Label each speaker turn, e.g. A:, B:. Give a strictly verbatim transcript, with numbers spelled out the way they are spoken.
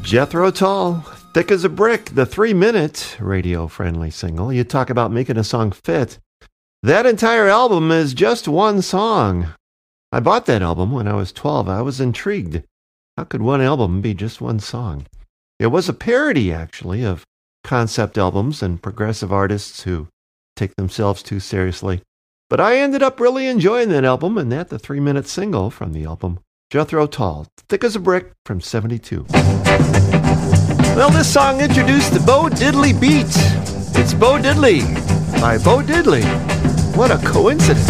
A: Jethro Tull, Thick as a Brick, the three-minute radio-friendly single. You talk about making a song fit. That entire album is just one song. I bought that album when I was twelve. I was intrigued. How could one album be just one song? It was a parody, actually, of concept albums and progressive artists who take themselves too seriously. But I ended up really enjoying that album, and that the three-minute single from the album, Jethro Tull, Thick as a Brick from seventy-two. Well, this song introduced the Bo Diddley beat. It's Bo Diddley by Bo Diddley. What a coincidence.